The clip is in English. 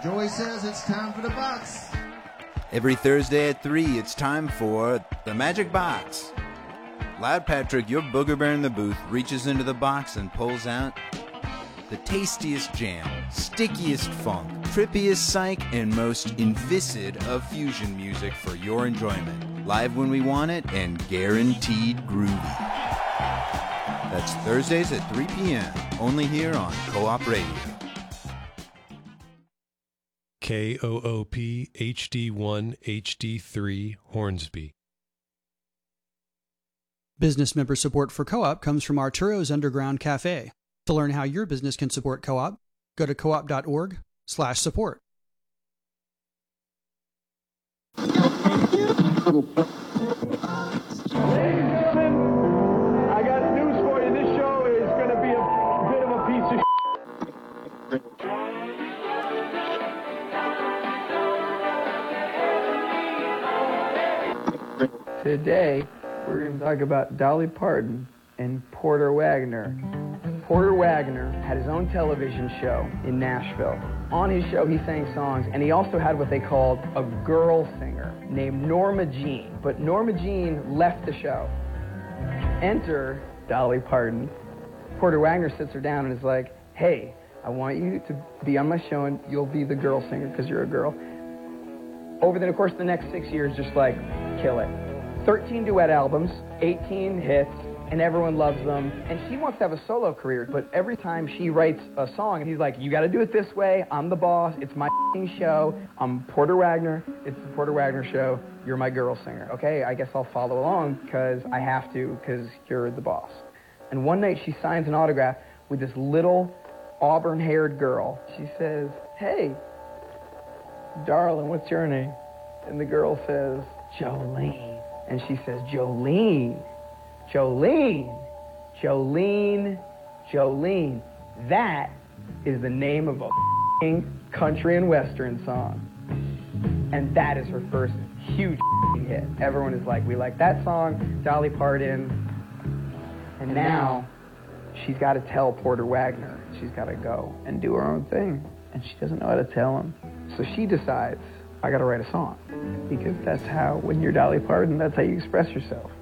Joey says it's time for the box. Every Thursday at 3, it's time for The Magic Box. Loud Patrick, your booger bear in the booth, reaches into the box and pulls out the tastiest jam, stickiest funk, trippiest psych, and most inviscid of fusion music for your enjoyment. Live when we want it and guaranteed groovy. That's Thursdays at 3 p.m., only here on Co-op Radio. KOOP HD1 HD3 Hornsby. Business member support for Co-op comes from Arturo's Underground Cafe. To learn how your business can support Co-op, go to coop.org/support. Ladies and gentlemen, I got news for you. This show is going to be a bit of a piece of Today, we're going to talk about Dolly Parton and Porter Wagoner. Porter Wagoner had his own television show in Nashville. On his show, he sang songs, and he also had what they called a girl singer named Norma Jean. But Norma Jean left the show. Enter Dolly Parton. Porter Wagoner sits her down and is like, hey, I want you to be on my show, and you'll be the girl singer because you're a girl. Over the course of the next 6 years, just like, kill it. 13 duet albums, 18 hits, and everyone loves them. And she wants to have a solo career, but every time she writes a song, he's like, you got to do it this way. I'm the boss. It's my show. I'm Porter Wagoner. It's the Porter Wagoner show. You're my girl singer. Okay, I guess I'll follow along because I have to because you're the boss. And one night she signs an autograph with this little auburn-haired girl. She says, hey, darling, what's your name? And the girl says, Jolene. And she says, Jolene, Jolene, Jolene, Jolene. That is the name of a country and western song. And that is her first huge hit. Everyone is like, we like that song, Dolly Parton. And now she's got to tell Porter Wagoner. She's got to go and do her own thing. And she doesn't know how to tell him. So she decides, I got to write a song. Because that's how, when you're Dolly Parton, that's how you express yourself.